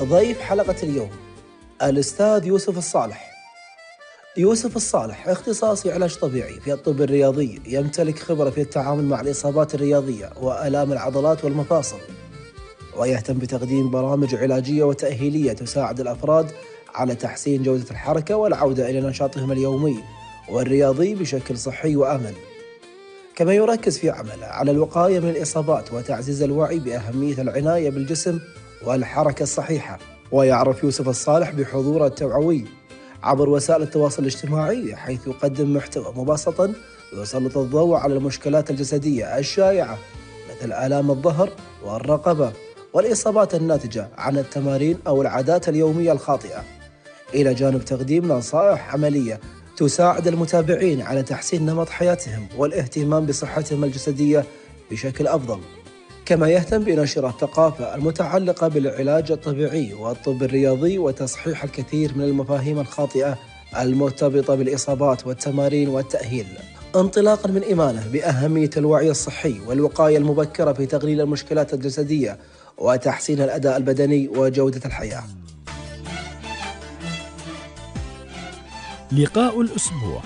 ضيف حلقة اليوم الأستاذ يوسف الصالح. يوسف الصالح اختصاصي علاج طبيعي في الطب الرياضي، يمتلك خبرة في التعامل مع الإصابات الرياضية وآلام العضلات والمفاصل، ويهتم بتقديم برامج علاجية وتأهيلية تساعد الأفراد على تحسين جودة الحركة والعودة إلى نشاطهم اليومي والرياضي بشكل صحي وآمن. كما يركز في عمله على الوقاية من الإصابات وتعزيز الوعي بأهمية العناية بالجسم والحركة الصحيحة. ويعرف يوسف الصالح بحضوره التوعوي عبر وسائل التواصل الاجتماعي، حيث يقدم محتوى مبسطا ويسلط الضوء على المشكلات الجسدية الشائعة مثل آلام الظهر والرقبة والإصابات الناتجة عن التمارين أو العادات اليومية الخاطئة، إلى جانب تقديم نصائح عملية تساعد المتابعين على تحسين نمط حياتهم والاهتمام بصحتهم الجسدية بشكل أفضل. كما يهتم بنشر الثقافة المتعلقة بالعلاج الطبيعي والطب الرياضي وتصحيح الكثير من المفاهيم الخاطئة المرتبطة بالإصابات والتمارين والتأهيل، انطلاقا من إيمانه بأهمية الوعي الصحي والوقاية المبكرة في تقليل المشكلات الجسدية وتحسين الأداء البدني وجودة الحياة. لقاء الأسبوع